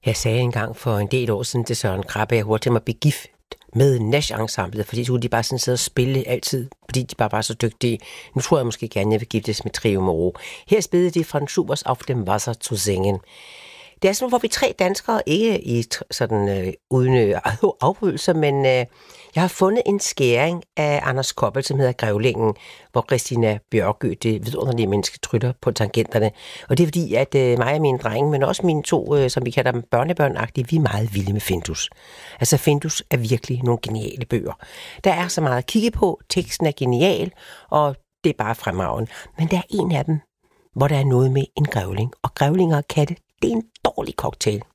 Jeg sagde engang for en del år siden til Søren Krabbe, at jeg hurtigt mig blive gift med Nash-ensemblet, fordi så kunne de bare sådan sidde og spille altid, fordi de bare var så dygtige. Nu tror jeg måske gerne, at jeg vil giftes med Trio Moro. Her spillede de Franz Schuberts Auf dem Wasser zu singen. Det er sådan, hvor vi 3 danskere, ikke i sådan uden afbrydelser, men jeg har fundet en skæring af Anders Koppel, som hedder Grævlingen, hvor Christina Bjørkø, det vidunderlige menneske, trytter på tangenterne. Og det er fordi, at mig og mine drenge, men også mine 2, som vi kalder dem børnebørnagtige, vi er meget vilde med Findus. Altså Findus er virkelig nogle geniale bøger. Der er så meget at kigge på, teksten er genial, og det er bare fremragende. Men der er en af dem, hvor der er noget med en grævling, og grævlinger og katte, det er en dårlig cocktail.